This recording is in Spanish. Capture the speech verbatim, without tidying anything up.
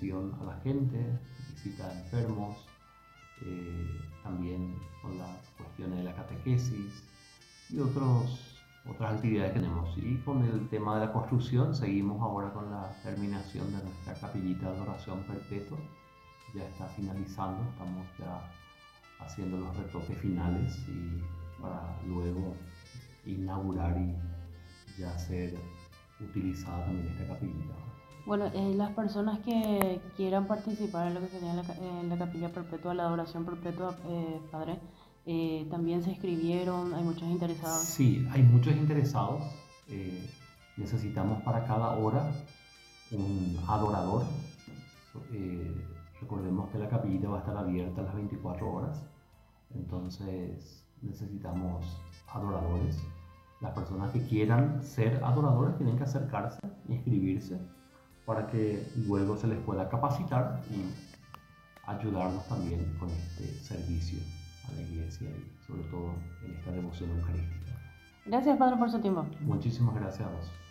atención a la gente, visita a enfermos, eh, también con las cuestiones de la catequesis y otros, otras actividades que tenemos. Y con el tema de la construcción seguimos ahora con la terminación de nuestra capillita de adoración perpetua. Ya está finalizando, estamos ya haciendo los retoques finales y para luego inaugurar y ya ser utilizada también esta capillita. Bueno, eh, las personas que quieran participar en lo que sería en la, ca- en la capilla perpetua, la adoración perpetua, eh, Padre, eh, también se inscribieron, hay muchos interesados. Sí, hay muchos interesados. Eh, necesitamos para cada hora un adorador. Eh, recordemos que la capillita va a estar abierta las veinticuatro horas, entonces necesitamos adoradores. Las personas que quieran ser adoradores tienen que acercarse, inscribirse, para que luego se les pueda capacitar y ayudarnos también con este servicio a la iglesia y sobre todo en esta devoción eucarística. Gracias, Padre, por su tiempo. Muchísimas gracias a vos.